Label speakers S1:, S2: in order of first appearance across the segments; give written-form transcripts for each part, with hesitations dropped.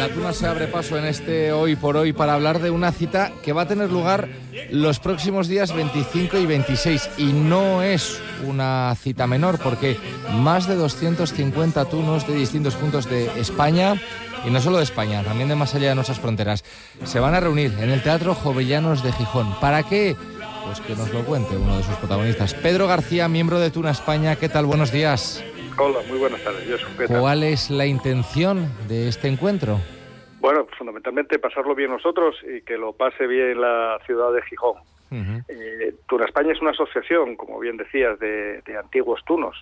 S1: la Tuna se abre paso en este Hoy por Hoy para hablar de una cita que va a tener lugar los próximos días 25 y 26. Y no es una cita menor porque más de 250 tunos de distintos puntos de España, y no solo de España, también de más allá de nuestras fronteras, se van a reunir en el Teatro Jovellanos de Gijón. ¿Para qué? Pues que nos lo cuente uno de sus protagonistas. Pedro García, miembro de Tuna España. ¿Qué tal? Buenos días.
S2: Hola, muy buenas tardes. ¿Qué tal?
S1: ¿Cuál es la intención de este encuentro?
S2: Bueno, fundamentalmente pasarlo bien nosotros y que lo pase bien la ciudad de Gijón. Tuna España es una asociación, como bien decías, de antiguos tunos.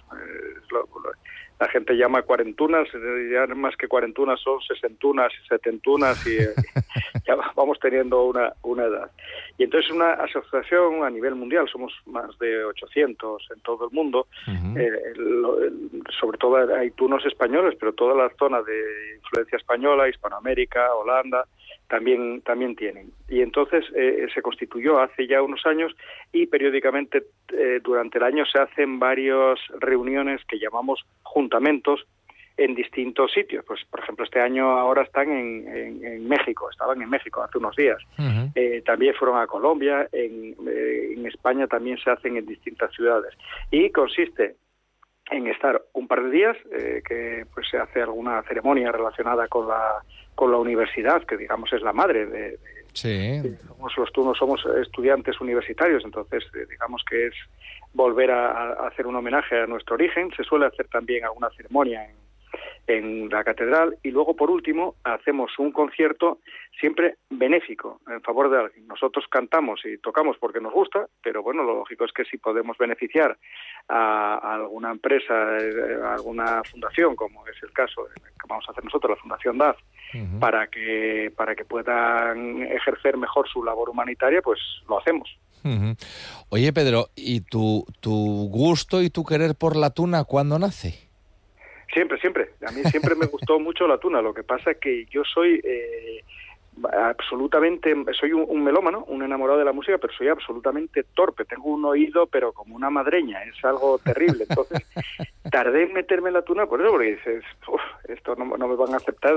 S2: La gente llama cuarentunas, ya más que cuarentunas son sesentunas, setentunas y ya vamos teniendo una edad. Y entonces una asociación a nivel mundial, somos más de 800 en todo el mundo, sobre todo hay tunos españoles, pero toda la zona de influencia española, Hispanoamérica, Holanda, también tienen. Y entonces se constituyó hace ya unos años y periódicamente durante el año se hacen varias reuniones que llamamos juntamentos en distintos sitios. Pues, por ejemplo, este año ahora están en México, estaban en México hace unos días. También fueron a Colombia, en España también se hacen en distintas ciudades. Y consiste en estar un par de días, que pues se hace alguna ceremonia relacionada con la universidad, que digamos es la madre
S1: Sí.
S2: Los tunos somos estudiantes universitarios, entonces digamos que es volver a hacer un homenaje a nuestro origen. Se suele hacer también alguna ceremonia en la catedral y luego por último hacemos un concierto siempre benéfico en favor de alguien. Nosotros cantamos y tocamos porque nos gusta, pero bueno, lo lógico es que si podemos beneficiar a alguna empresa, a alguna fundación, como es el caso que vamos a hacer nosotros, la Fundación DAF, para que puedan ejercer mejor su labor humanitaria, pues lo hacemos.
S1: Oye, Pedro, ¿y tu gusto y tu querer por la tuna cuándo nace?
S2: Siempre. A mí siempre me gustó mucho la tuna. Lo que pasa es que yo soy soy un melómano, un enamorado de la música, pero soy absolutamente torpe. Tengo un oído, pero como una madreña. Es algo terrible. Entonces, tardé en meterme en la tuna por eso, porque dices, esto no me van a aceptar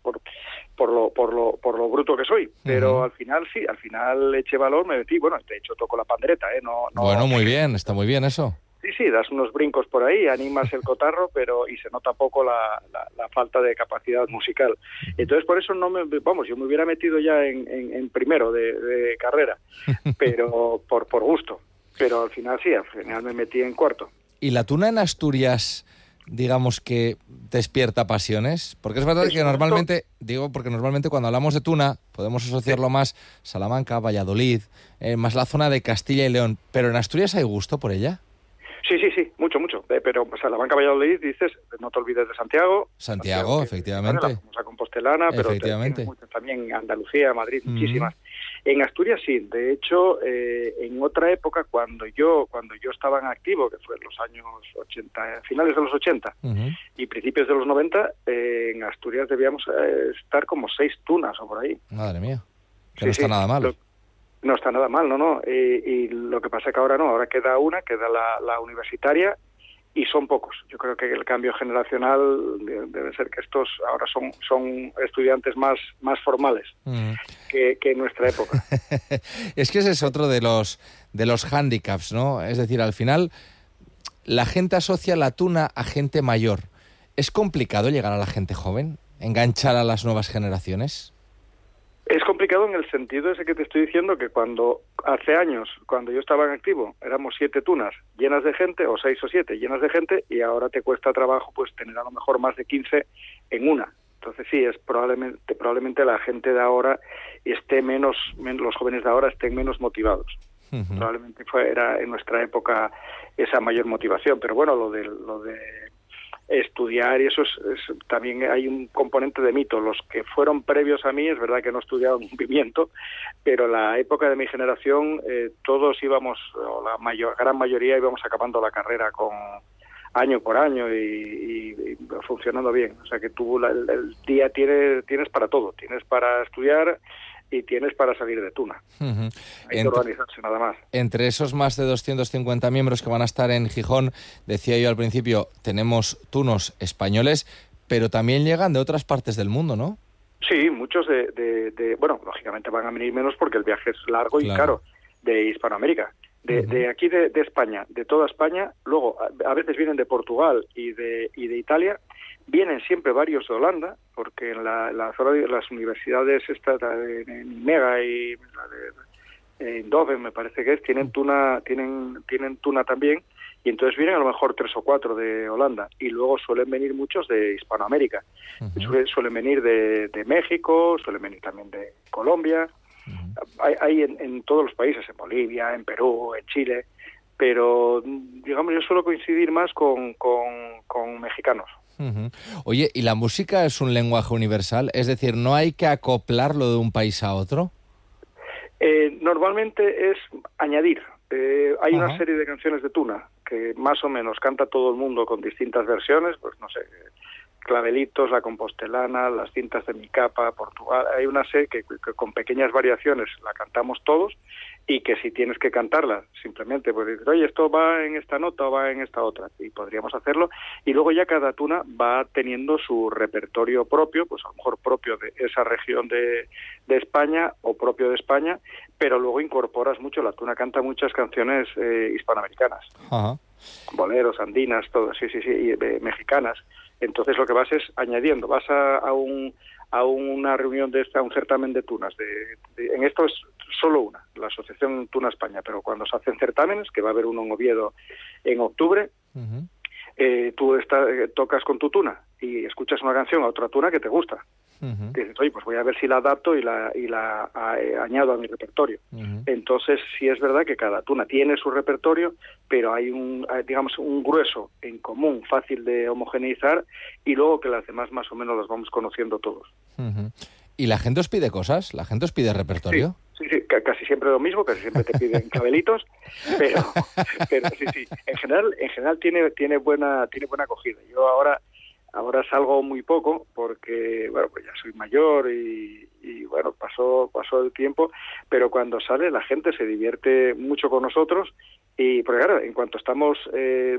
S2: por lo bruto que soy. Pero al final sí, eché valor, me metí. Bueno, de hecho toco la pandereta,
S1: Bueno, muy bien, está muy bien eso.
S2: Sí, das unos brincos por ahí, animas el cotarro, y se nota poco la falta de capacidad musical. Entonces, por eso yo me hubiera metido ya en primero de carrera, pero por gusto. Pero al final me metí en cuarto.
S1: ¿Y la tuna en Asturias, digamos que despierta pasiones? Porque es verdad que normalmente cuando hablamos de tuna podemos asociarlo más Salamanca, Valladolid, más la zona de Castilla y León, pero ¿en Asturias hay gusto por ella?
S2: Sí, mucho. Pero Salamanca, Valladolid, dices, no te olvides de Santiago.
S1: Santiago, efectivamente.
S2: La famosa compostelana, pero también Andalucía, Madrid, muchísimas. En Asturias sí. De hecho, en otra época, cuando yo estaba en activo, que fue en los años 80, finales de los 80 y principios de los 90, en Asturias debíamos estar como 6 tunas o por ahí.
S1: Madre mía, que no está nada mal.
S2: No está nada mal, no. Y lo que pasa es que ahora no, ahora queda la universitaria, y son pocos. Yo creo que el cambio generacional debe ser que estos ahora son estudiantes más formales que en nuestra época.
S1: Es que ese es otro de los hándicaps, ¿no? Es decir, al final la gente asocia la tuna a gente mayor. ¿Es complicado llegar a la gente joven? ¿Enganchar a las nuevas generaciones?
S2: Es complicado en el sentido ese que te estoy diciendo, que hace años, cuando yo estaba en activo, éramos 7 tunas llenas de gente, o 6 o 7 llenas de gente, y ahora te cuesta trabajo pues tener a lo mejor más de 15 en una. Entonces sí, es probablemente la gente de ahora los jóvenes de ahora estén menos motivados. Probablemente era en nuestra época esa mayor motivación, pero bueno, lo de estudiar, y eso es también hay un componente de mito. Los que fueron previos a mí, es verdad que no estudiaban un pimiento, pero la época de mi generación, todos íbamos, o la gran mayoría íbamos acabando la carrera con año por año y funcionando bien. O sea que tú el día tienes para todo, tienes para estudiar y tienes para salir de tuna. Hay que organizarse nada más.
S1: Entre esos más de 250 miembros que van a estar en Gijón, decía yo al principio, tenemos tunos españoles, pero también llegan de otras partes del mundo, ¿no?
S2: Sí, muchos bueno, lógicamente van a venir menos porque el viaje es largo y caro, de Hispanoamérica. De aquí de España, de toda España, luego a veces vienen de Portugal y de Italia, vienen siempre varios de Holanda, porque en la zona de las universidades en Nimega y la de Eindhoven, me parece que es, tienen tuna también, y entonces vienen a lo mejor 3 o 4 de Holanda, y luego suelen venir muchos de Hispanoamérica. Suelen venir de México, suelen venir también de Colombia. Hay en todos los países, en Bolivia, en Perú, en Chile, pero digamos yo suelo coincidir más con mexicanos.
S1: Oye, ¿y la música es un lenguaje universal? Es decir, ¿no hay que acoplarlo de un país a otro?
S2: Normalmente es añadir. Hay una serie de canciones de tuna que más o menos canta todo el mundo con distintas versiones, pues no sé, Clavelitos, La Compostelana, Las cintas de mi capa, Portugal. Hay una serie que con pequeñas variaciones la cantamos todos, y que si tienes que cantarla, simplemente pues dices, oye, esto va en esta nota o va en esta otra, y podríamos hacerlo. Y luego ya cada tuna va teniendo su repertorio propio, pues a lo mejor propio de esa región de España o propio de España, pero luego incorporas mucho. La tuna canta muchas canciones hispanoamericanas, boleros, andinas, todo, sí, y mexicanas. Entonces lo que vas es añadiendo, vas a una reunión a un certamen de tunas. En esto es solo una, la Asociación Tuna España, pero cuando se hacen certámenes, que va a haber uno en Oviedo en octubre, tú tocas con tu tuna y escuchas una canción a otra tuna que te gusta. Dices, oye, pues voy a ver si la adapto y la añado a mi repertorio. Entonces, sí es verdad que cada tuna tiene su repertorio, pero hay un grueso en común, fácil de homogeneizar, y luego que las demás más o menos las vamos conociendo todos.
S1: ¿Y la gente os pide cosas? ¿La gente os pide repertorio?
S2: Sí, casi siempre lo mismo, casi siempre te piden Clavelitos, pero sí. En general tiene buena acogida. Yo ahora salgo muy poco porque, bueno, pues ya soy mayor y bueno, pasó el tiempo, pero cuando sale la gente se divierte mucho con nosotros, y porque claro, en cuanto estamos